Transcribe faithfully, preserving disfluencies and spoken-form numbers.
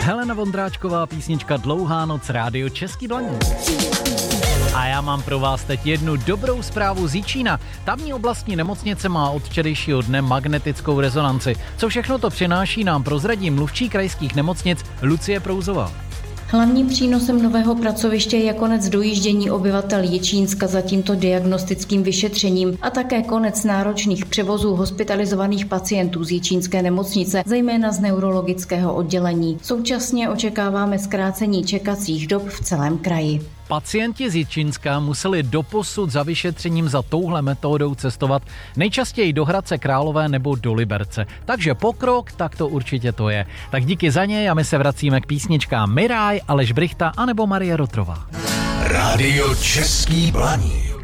Helena Vondráčková, písnička Dlouhá noc, rádio Český Blaník. A já mám pro vás teď jednu dobrou zprávu z Jičína. Tamní oblastní nemocnice má od včerejšího dne magnetickou rezonanci. Co všechno to přináší, nám prozradí mluvčí krajských nemocnic Lucie Prouzová. Hlavním přínosem nového pracoviště je konec dojíždění obyvatel Jičínska za tímto diagnostickým vyšetřením a také konec náročných převozů hospitalizovaných pacientů z jičínské nemocnice, zejména z neurologického oddělení. Současně očekáváme zkrácení čekacích dob v celém kraji. Pacienti z Jičínska museli doposud za vyšetřením za touhle metodou cestovat nejčastěji do Hradce Králové nebo do Liberce. Takže pokrok, tak to určitě to je. Tak díky za něj a my se vracíme k písničkám Miraj, Aleš Brichta anebo Marie Rotrová. Rádio Český Blaník.